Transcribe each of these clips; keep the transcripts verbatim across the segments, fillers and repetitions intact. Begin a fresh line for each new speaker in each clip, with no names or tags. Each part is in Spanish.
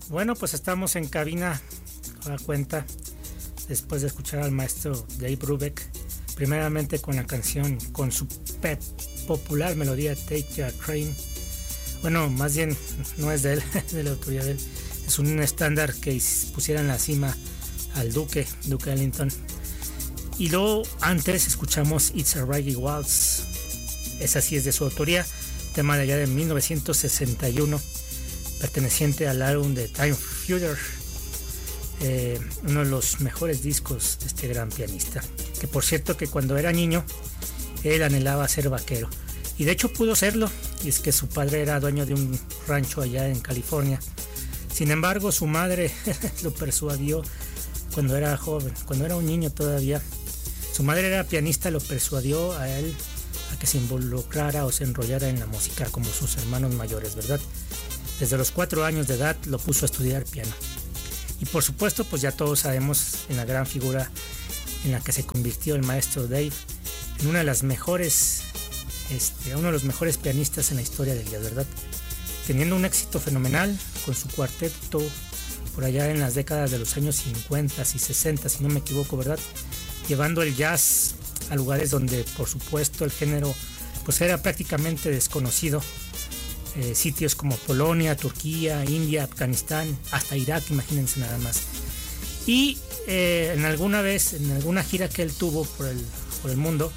Bueno, pues estamos en cabina, a la cuenta, después de escuchar al maestro Dave Brubeck, primeramente con la canción, con su pep popular melodía Take Your Train. Bueno, más bien no es de él, es de la autoría de él. Es un estándar que pusiera en la cima al Duque, Duke Ellington. Y luego antes escuchamos It's a Reggae Waltz. Esa sí es de su autoría, tema de allá de mil novecientos sesenta y uno, perteneciente al álbum de Time Feudor, eh, uno de los mejores discos de este gran pianista, que por cierto que cuando era niño él anhelaba ser vaquero, y de hecho pudo serlo, y es que su padre era dueño de un rancho allá en California. Sin embargo, su madre lo persuadió cuando era joven, cuando era un niño todavía. Su madre era pianista, lo persuadió a él a que se involucrara o se enrollara en la música como sus hermanos mayores, ¿verdad? Desde los cuatro años de edad lo puso a estudiar piano. Y por supuesto, pues ya todos sabemos en la gran figura en la que se convirtió el maestro Dave, en una de las mejores, este, uno de los mejores pianistas en la historia del jazz, ¿verdad? Teniendo un éxito fenomenal con su cuarteto por allá en las décadas de los años cincuenta y sesenta, si no me equivoco, ¿verdad? Llevando el jazz a lugares donde, por supuesto, el género pues era prácticamente desconocido. Eh, sitios como Polonia, Turquía, India, Afganistán, hasta Irak, imagínense nada más. Y eh, en alguna vez, en alguna gira que él tuvo por el, por el mundo,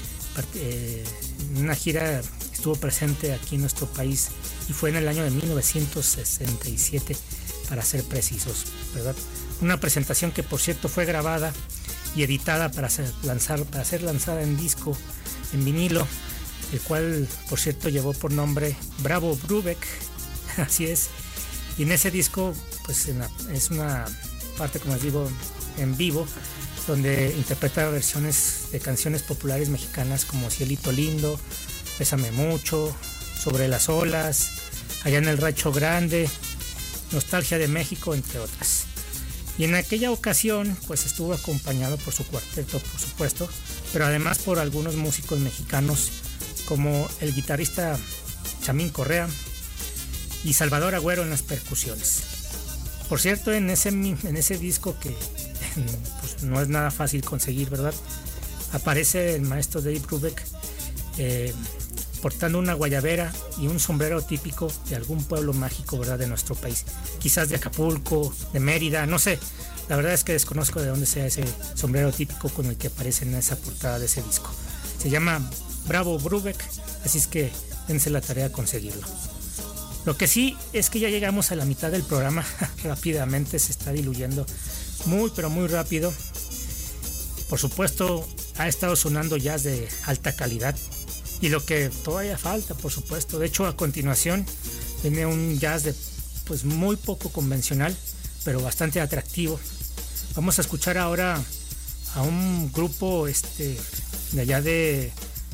eh, en una gira estuvo presente aquí en nuestro país, y fue en el año de mil novecientos sesenta y siete, para ser precisos, ¿verdad? Una presentación que, por cierto, fue grabada y editada para ser, lanzar, para ser lanzada en disco, en vinilo, el cual, por cierto, llevó por nombre Bravo Brubeck, así es. Y en ese disco, pues en la, es una parte, como les digo, en vivo, donde interpreta versiones de canciones populares mexicanas como Cielito Lindo, Pésame Mucho, Sobre las Olas, Allá en el Rancho Grande, Nostalgia de México, entre otras. Y en aquella ocasión pues estuvo acompañado por su cuarteto, por supuesto, pero además por algunos músicos mexicanos como el guitarrista Chamín Correa y Salvador Agüero en las percusiones. Por cierto, en ese, en ese disco, que pues, no es nada fácil conseguir, ¿verdad?, aparece el maestro Dave Brubeck eh, portando una guayabera y un sombrero típico de algún pueblo mágico, ¿verdad?, de nuestro país, quizás de Acapulco, de Mérida, no sé. La verdad es que desconozco de dónde sea ese sombrero típico con el que aparece en esa portada de ese disco. Se llama Bravo Brubeck, así es que dense la tarea de conseguirlo. Lo que sí es que ya llegamos a la mitad del programa, rápidamente se está diluyendo, muy pero muy rápido. Por supuesto, ha estado sonando jazz de alta calidad, y lo que todavía falta, por supuesto. De hecho, a continuación viene un jazz de pues muy poco convencional, pero bastante atractivo. Vamos a escuchar ahora a un grupo este de allá de,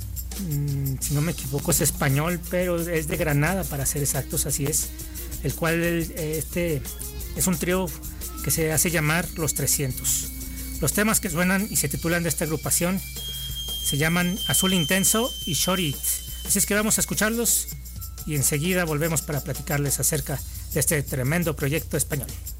mmm, si no me equivoco, es español, pero es de Granada, para ser exactos, así es, el cual este es un trío que se hace llamar Los trescientos. Los temas que suenan y se titulan de esta agrupación se llaman Azul Intenso y Short It. Así es que vamos a escucharlos y enseguida volvemos para platicarles acerca de este tremendo proyecto español.